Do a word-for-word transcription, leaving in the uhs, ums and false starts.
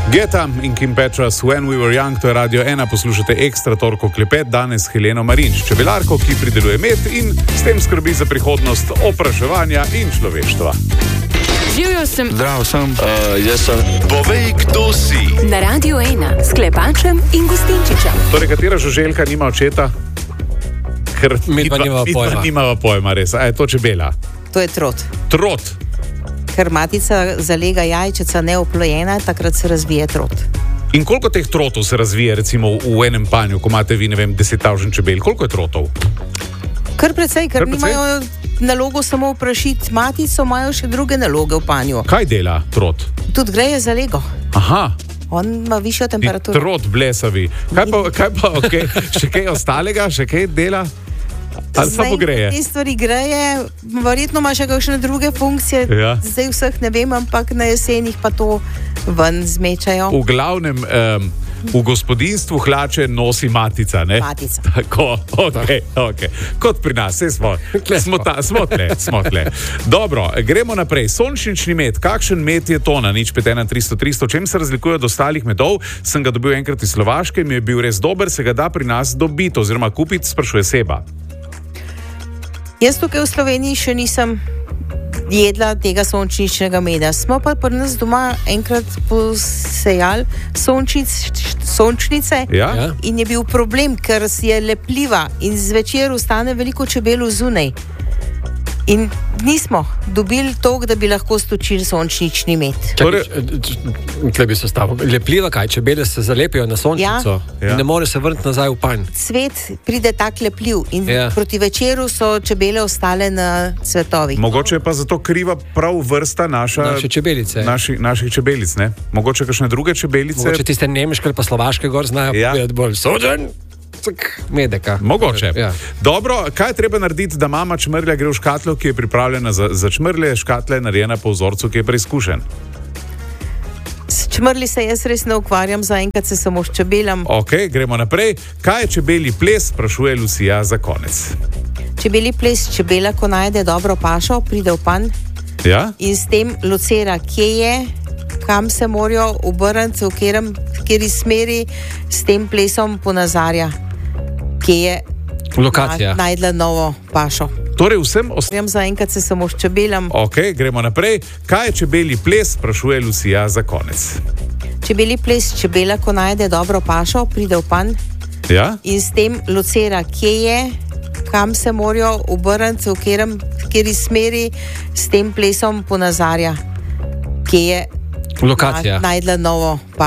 Geta in Kim Petras, When We Were Young, to je Radio ena, poslušate Ekstra torkov klepet, danes s Heleno Marinč, čebelarko, ki prideluje med in s tem skrbi za prihodnost opraševanja in človeštva. Živjo sem. Zdravo sem. Uh, jaz sem. Povej, kdo si. Na Radio ena s Klepačem in Gustinčičem. Torej, katera žuželka nima očeta? Ker Mi pa nimava pojma. Nimava pojma, res. A je to čebela? To je trot. Trot. Ker matica zalega jajčeca neoplojena, takrat se razvije trot. In koliko teh trotov se razvije recimo v enem panju, ko imate vi, ne vem, deset tavžen čebel? Koliko je trotov? Kar precej, ker Kar precej? nimajo nalogo samo vprašiti matico, imajo še druge naloge v panju. Kaj dela trot? Tudi greje za lego. Aha. On ima višjo Ti temperaturo. trot blesavi. Kaj pa, kaj pa okay, še kaj ostalega, še kaj dela? Ali samo greje? Te stvari greje, verjetno ima še kakšne druge funkcije, Ja. zdaj vseh ne vem, ampak na jesenih pa to ven zmečajo. V glavnem, um, v gospodinstvu hlače nosi matica, ne? Matica. Tako, okay, okay. Kot pri nas, saj smo, smo, ta, smo tle, smo tle. Dobro, gremo naprej. Sončnični med, kakšen med je to na nič pet ena tristo tristo? Čem se razlikuje od ostalih medov? Sem ga dobil enkrat iz Slovaške, mi je bil res dober, se ga da pri nas dobiti oziroma kupiti, sprašuje Seba. Jaz tukaj v Sloveniji še nisem jedla tega sončničnega meda. Smo pa pri nas doma enkrat posejali sončnic, sončnice Ja? Ja. in je bil problem, ker si je lepljiva in zvečer ostane veliko čebel zunaj. In nismo dobili toliko, da bi lahko stočili sončnični med. Torej- Tle bi se stavil. Lepljiva kaj, čebele se zalepijo na sončnico Ja. in ne more se vrniti nazaj v panj. Cvet pride tak lepljiv in Ja. proti večeru so čebele ostale na cvetovih. Mogoče je pa zato kriva prav vrsta naša, Naše čebelice. naši, naših čebelic, ne? Mogoče kakšne druge čebelice? Mogoče tiste nemške ali pa slovaške gor znajo Ja. povedati bolj sočen. Cak, medeka. Mogoče. Ja. Dobro, kaj je treba narediti, da mama čmrlja gre v škatlo, ki je pripravljena za, za čmrlje? Škatla je narejena po vzorcu, ki je preizkušen. S čmrli se jaz res ne ukvarjam, zaenkrat se samo s čebelam. Ok, gremo naprej. Kaj je čebeli ples, sprašuje Lucija za konec. Čebeli ples, čebela, ko najde dobro pašo, pride v panj Ja? in s tem locira, kje je, kam se morajo obrniti, v katerem, v kateri smeri, s tem plesom ponazarja, kje je Lokacija. na, najdla novo pašo. Torej vsem ostalim. Ukvarjam zaenkrat se samo s čebelam. Ok, gremo naprej. Kaj je čebeli ples, sprašuje Lucija za konec. Čebeli ples, čebela, ko najde dobro pašo, pride v panj Ja? in s tem locira, kje je, kam se morajo obrniti, v katerem, v kateri smeri, s tem plesom ponazarja, kje je Lokacija. najdla novo pašo.